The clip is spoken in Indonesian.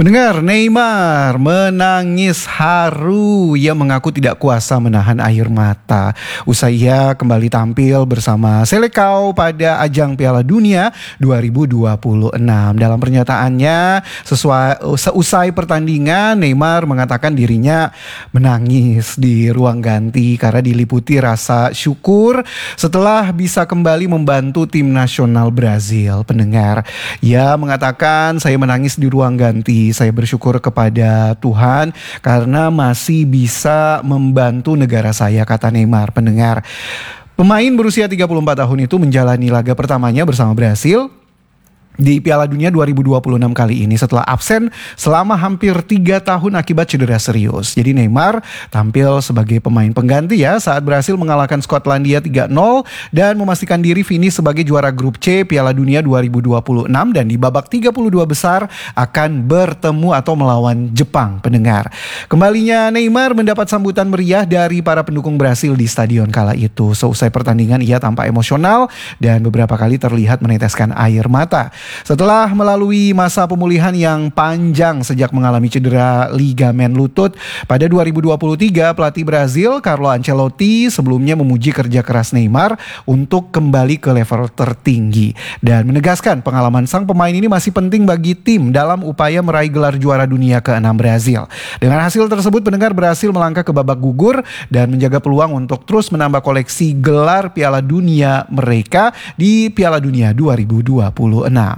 Mendengar Neymar menangis haru, ia mengaku tidak kuasa menahan air mata usai ia kembali tampil bersama Selekau pada ajang Piala Dunia 2026. Dalam pernyataannya, seusai pertandingan, Neymar mengatakan dirinya menangis di ruang ganti karena diliputi rasa syukur setelah bisa kembali membantu tim nasional Brazil. Pendengar, ia mengatakan, "Saya menangis di ruang ganti. Saya bersyukur kepada Tuhan karena masih bisa membantu negara saya," kata Neymar. Pendengar, pemain berusia 34 tahun itu menjalani laga pertamanya bersama Brasil di Piala Dunia 2026 kali ini setelah absen selama hampir 3 tahun akibat cedera serius. Jadi Neymar tampil sebagai pemain pengganti ya saat berhasil mengalahkan Skotlandia 3-0 dan memastikan diri finish sebagai juara grup C Piala Dunia 2026 dan di babak 32 besar akan bertemu atau melawan Jepang. Pendengar, kembalinya Neymar mendapat sambutan meriah dari para pendukung Brasil di stadion kala itu. Seusai pertandingan ia tampak emosional dan beberapa kali terlihat meneteskan air mata. Setelah melalui masa pemulihan yang panjang sejak mengalami cedera ligamen lutut pada 2023, pelatih Brazil Carlo Ancelotti sebelumnya memuji kerja keras Neymar untuk kembali ke level tertinggi dan menegaskan pengalaman sang pemain ini masih penting bagi tim dalam upaya meraih gelar juara dunia ke-6 Brazil. Dengan hasil tersebut, pendengar, Brasil melangkah ke babak gugur dan menjaga peluang untuk terus menambah koleksi gelar Piala Dunia mereka di Piala Dunia 2026.